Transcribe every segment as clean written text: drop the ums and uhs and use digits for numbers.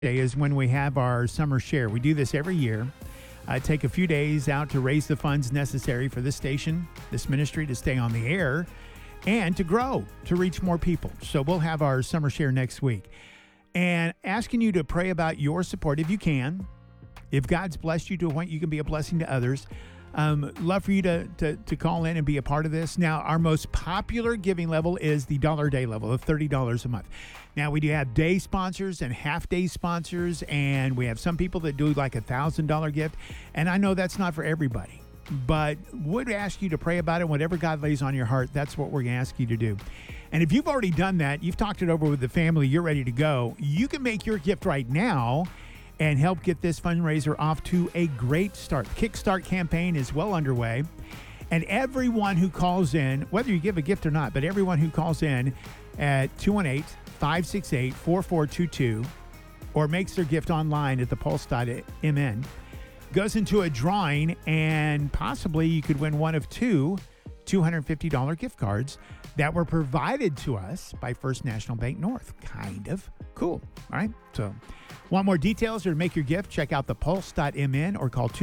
Day is when we have our summer share. We do this every year. Take a few days out to raise the funds necessary for this station, this ministry to stay on the air and to grow, to reach more people. So we'll have our summer share next week. And asking you to pray about your support if you can. If God's blessed you to a point you can be a blessing to others. Love for you to call in and be a part of this. Now, our most popular giving level is the $1 a day level of $30 a month. Now, we do have day sponsors and half-day sponsors, and we have some people that do like $1,000 gift. And I know that's not for everybody, but would ask you to pray about it. Whatever God lays on your heart, that's what we're going to ask you to do. And if you've already done that, you've talked it over with the family, you're ready to go, you can make your gift right now and help get this fundraiser off to a great start. The Kickstart campaign is well underway. And everyone who calls in, whether you give a gift or not, but everyone who calls in at 218-568-4422 or makes their gift online at thepulse.mn goes into a drawing, and possibly you could win one of two $250 gift cards that were provided to us by First National Bank North. Kind of cool. All right. So want more details or to make your gift, check out thepulse.mn or call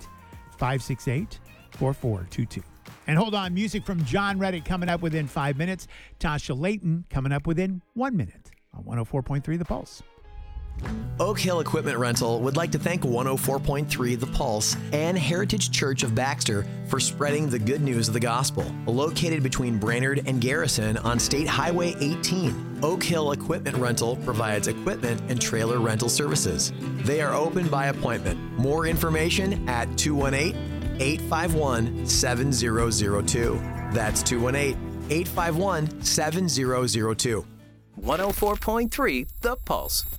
218-568-4422. And hold on, music from John Reddick coming up within 5 minutes. Tasha Layton coming up within 1 minute on 104.3 The Pulse. Oak Hill Equipment Rental would like to thank 104.3 The Pulse and Heritage Church of Baxter for spreading the good news of the gospel. Located between Brainerd and Garrison on State Highway 18, Oak Hill Equipment Rental provides equipment and trailer rental services. They are open by appointment. More information at 218-851-7002. That's 218-851-7002. 104.3 The Pulse.